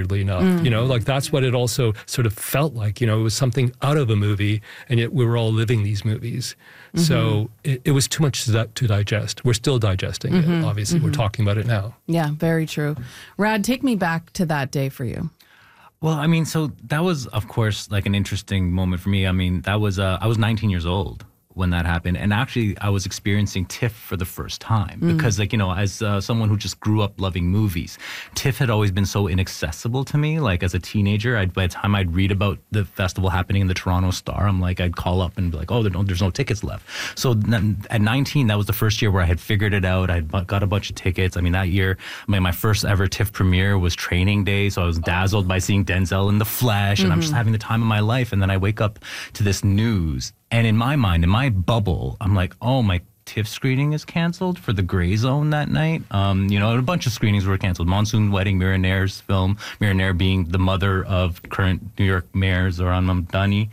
weirdly enough. You know, like that's what it also sort of felt like. You know, it was something out of a movie, and yet we were all living these movies. So it was too much to digest. We're still digesting it, obviously. We're talking about it now. Yeah, very true. Rad, take me back to that day for you. Well, I mean, so that was, of course, like an interesting moment for me. I mean, that was, I was 19 years old when that happened. And actually, I was experiencing TIFF for the first time because, like, you know, as someone who just grew up loving movies, TIFF had always been so inaccessible to me. Like, as a teenager, by the time I'd read about the festival happening in the Toronto Star, I'd call up and be like, oh, there's no tickets left. So at 19, that was the first year where I had figured it out. I'd got a bunch of tickets. I mean, that year, my first ever TIFF premiere was Training Day. So I was dazzled by seeing Denzel in the flesh, and I'm just having the time of my life. And then I wake up to this news. And in my mind, in my bubble, I'm like, oh, my TIFF screening is canceled for the Grey Zone that night. You know, a bunch of screenings were canceled. Monsoon Wedding, Mira Nair's film, Mira Nair being the mother of current New York Mayor Zohran Mamdani,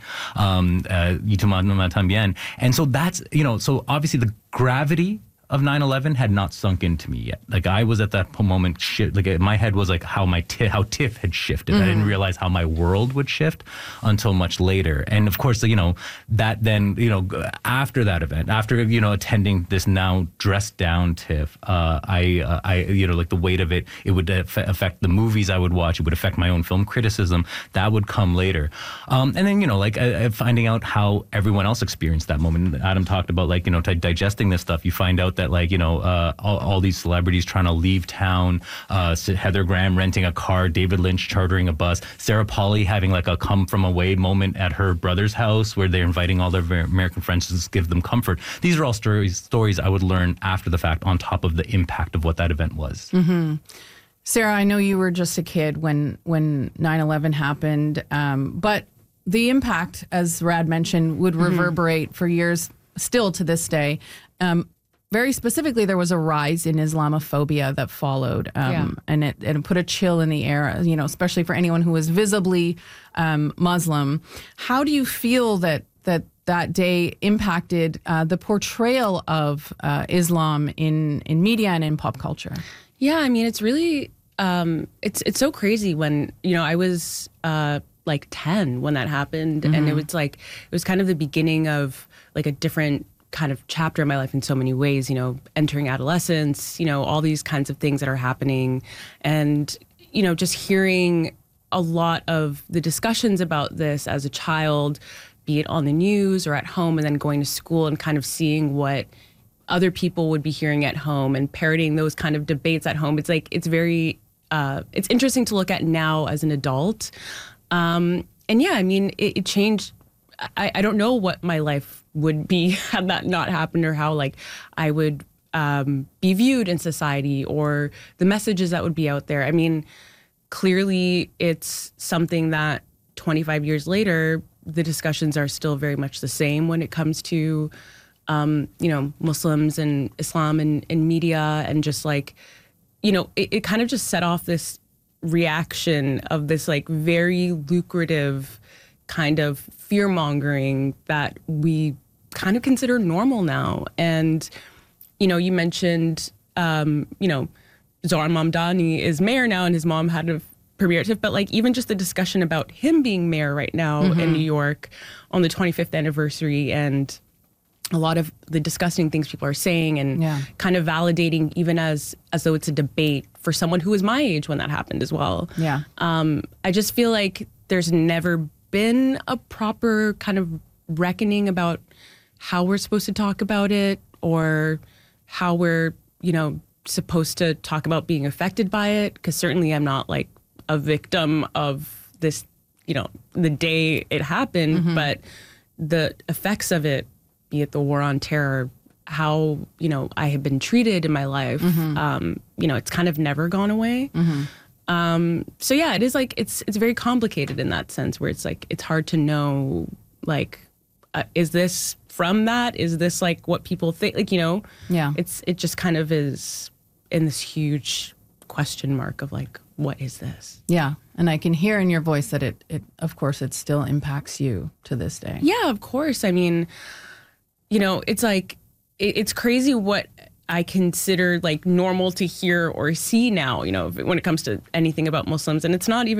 Y tu mamá también. And so that's, you know, so obviously the gravity of 9/11 had not sunk into me yet. Like, I was at that moment, like, my head was like how TIFF had shifted. I didn't realize how my world would shift until much later. And of course, you know, that then, you know, after that event, after, you know, attending this now dressed down TIFF, I you know, like the weight of it, it would affect the movies I would watch. It would affect my own film criticism. That would come later. And then, you know, like finding out how everyone else experienced that moment. Adam talked about, like, you know, digesting this stuff. You find out that, like, you know, all these celebrities trying to leave town, Heather Graham renting a car, David Lynch chartering a bus, Sarah Polley having like a come from away moment at her brother's house where they're inviting all their American friends to give them comfort. These are all stories I would learn after the fact on top of the impact of what that event was. Sarah, I know you were just a kid when 9/11 happened, but the impact, as Rad mentioned, would reverberate for years still to this day. Very specifically, there was a rise in Islamophobia that followed, and it put a chill in the air, you know, especially for anyone who was visibly Muslim. How do you feel that day impacted the portrayal of Islam in media and in pop culture? Yeah, I mean, it's really, it's so crazy when, you know, I was like 10 when that happened, and it was kind of the beginning of like a different kind of chapter in my life in so many ways, you know, entering adolescence, you know, all these kinds of things that are happening. And, you know, just hearing a lot of the discussions about this as a child, be it on the news or at home, and then going to school and kind of seeing what other people would be hearing at home and parroting those kind of debates at home. It's like, it's very, it's interesting to look at now as an adult. And yeah, I mean, it changed. I don't know what my life would be had that not happened, or how like I would be viewed in society, or the messages that would be out there. I mean, clearly it's something that 25 years later, the discussions are still very much the same when it comes to, you know, Muslims and Islam and media, and just like, you know, it kind of just set off this reaction of this like very lucrative kind of fear-mongering that we kind of consider normal now. And, you know, you mentioned, you know, Zohran Mamdani is mayor now, and his mom had a premiere TIFF, but like even just the discussion about him being mayor right now in New York on the 25th anniversary, and a lot of the disgusting things people are saying, and kind of validating, even as though it's a debate for someone who was my age when that happened as well. Yeah. I just feel like there's never been a proper kind of reckoning about how we're supposed to talk about it, or how we're, you know, supposed to talk about being affected by it. Because certainly I'm not like a victim of this, you know, the day it happened, but the effects of it, be it the war on terror, how, you know, I have been treated in my life, you know, it's kind of never gone away. So yeah, it is like, it's very complicated in that sense, where it's like, it's hard to know, like, is this from that? Is this like what people think? Like, you know, it just kind of is in this huge question mark of like, what is this? Yeah. And I can hear in your voice that it of course, it still impacts you to this day. Yeah, of course. I mean, you know, it's like, it's crazy what I consider like normal to hear or see now, you know, when it comes to anything about Muslims. And it's not even